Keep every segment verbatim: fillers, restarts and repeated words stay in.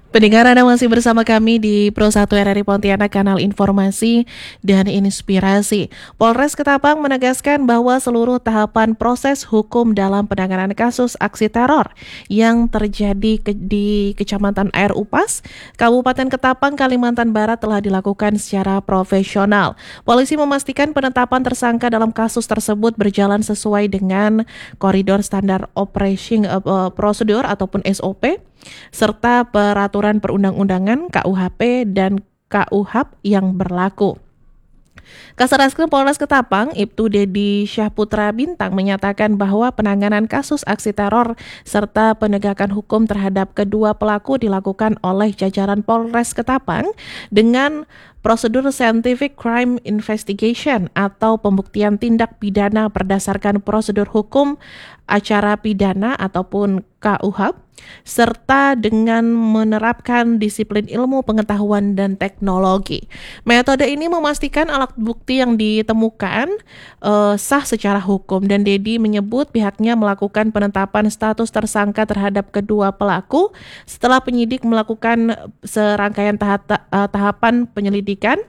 Pendengar, Anda masih bersama kami di Pro satu R R I Pontianak, kanal informasi dan inspirasi. Polres Ketapang menegaskan bahwa seluruh tahapan proses hukum dalam penanganan kasus aksi teror yang terjadi ke, di Kecamatan Air Upas, Kabupaten Ketapang, Kalimantan Barat telah dilakukan secara profesional. Polisi memastikan penetapan tersangka dalam kasus tersebut berjalan sesuai dengan koridor standar operation uh, prosedur ataupun S O P serta peraturan perundang-undangan K U H P dan K U H A P yang berlaku. Kasarreskrim Polres Ketapang, Ibtu Dedi Syahputra Bintang menyatakan bahwa penanganan kasus aksi teror serta penegakan hukum terhadap kedua pelaku dilakukan oleh jajaran Polres Ketapang dengan prosedur Scientific Crime Investigation atau pembuktian tindak pidana berdasarkan prosedur hukum acara pidana ataupun K U H A P, serta dengan menerapkan disiplin ilmu pengetahuan dan teknologi. Metode ini memastikan alat bukti yang ditemukan uh, sah secara hukum, dan Dedi menyebut pihaknya melakukan penetapan status tersangka terhadap kedua pelaku setelah penyidik melakukan serangkaian tahap, uh, tahapan penyelidikan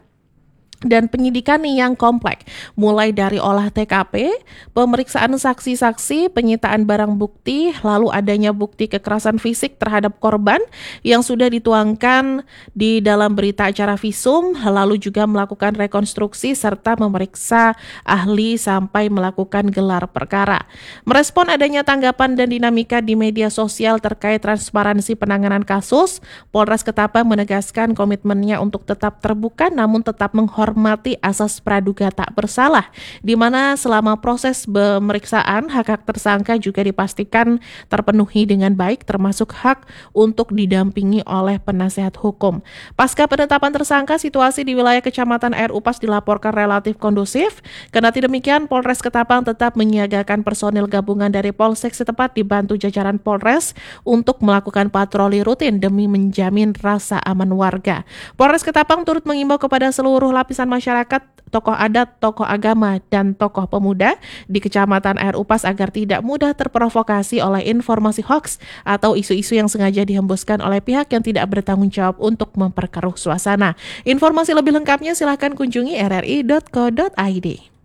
dan penyidikan yang kompleks, mulai dari olah T K P, pemeriksaan saksi-saksi, penyitaan barang bukti, lalu adanya bukti kekerasan fisik terhadap korban yang sudah dituangkan di dalam berita acara visum, lalu juga melakukan rekonstruksi serta memeriksa ahli sampai melakukan gelar perkara. Merespon adanya tanggapan dan dinamika di media sosial terkait transparansi penanganan kasus, Polres Ketapang menegaskan komitmennya untuk tetap terbuka namun tetap menghormati hormati asas praduga tak bersalah, di mana selama proses pemeriksaan hak-hak tersangka juga dipastikan terpenuhi dengan baik, termasuk hak untuk didampingi oleh penasehat hukum. Pasca penetapan tersangka, situasi di wilayah Kecamatan Air Upas dilaporkan relatif kondusif. Kendati demikian, Polres Ketapang tetap menyiagakan personil gabungan dari Polsek setempat dibantu jajaran Polres untuk melakukan patroli rutin demi menjamin rasa aman warga. Polres Ketapang turut mengimbau kepada seluruh lapisan masyarakat, tokoh adat, tokoh agama, dan tokoh pemuda di Kecamatan Air Upas agar tidak mudah terprovokasi oleh informasi hoaks atau isu-isu yang sengaja dihembuskan oleh pihak yang tidak bertanggung jawab untuk memperkeruh suasana. Informasi lebih lengkapnya silahkan kunjungi r r i dot co dot i d.